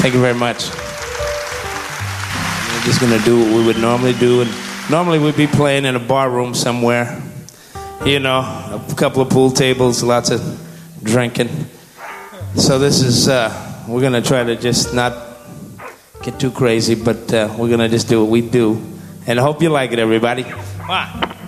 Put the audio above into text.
Thank you very much. We're just gonna do what we would normally do, and normally we'd be playing in a bar room somewhere. You know, a couple of pool tables, lots of drinking. So this is, we're gonna try to just not get too crazy, but we're gonna just do what we do. And I hope you like it, everybody. Come on.